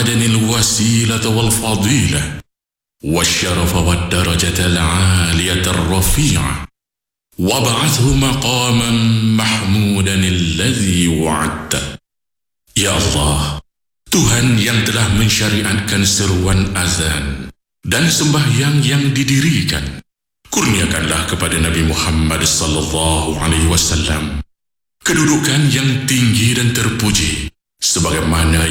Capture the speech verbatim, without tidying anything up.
Muhammadan al-wasilata wal-fadilah wasyarafa wad-darajata al-'aliyata ar-rafi'ah wab'athhu maqaman mahmudan alladhi wa'adta. Ya Allah, Tuhan yang telah mensyariatkan seruan azan dan sembahyang yang didirikan, kurniakanlah kepada Nabi Muhammad sallallahu alaihi wasallam kedudukan yang tinggi dan terpuji sebagaimana